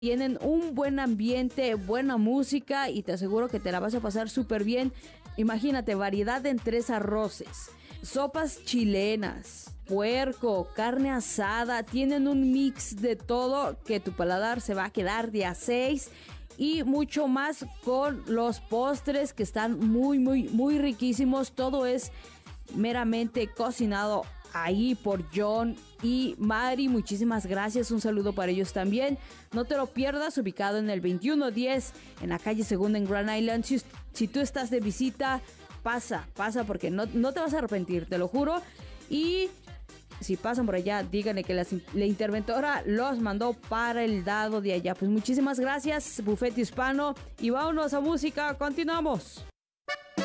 Tienen un buen ambiente, buena música y te aseguro que te la vas a pasar súper bien. Imagínate, variedad en 3 arroces, sopas chilenas, puerco, carne asada. Tienen un mix de todo que tu paladar se va a quedar de a 6 y mucho más con los postres que están muy riquísimos. Todo es meramente cocinado ahí por John y Mari. Muchísimas gracias, un saludo para ellos también. No te lo pierdas, ubicado en el 2110 en la calle Segunda en Grand Island. Si tú estás de visita, pasa porque no te vas a arrepentir, te lo juro. Y si pasan por allá, díganle que la interventora los mandó para el lado de allá. Pues muchísimas gracias, Buffet Hispano, y vámonos a música, continuamos.